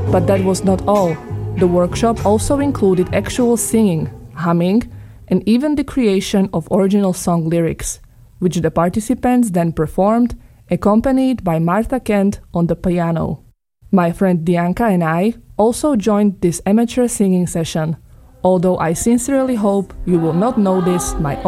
But that was not all. The workshop also included actual singing, humming, and even the creation of original song lyrics, which the participants then performed, accompanied by Martha Kent on the piano. My friend Dianka and I also joined this amateur singing session, although I sincerely hope you will not notice my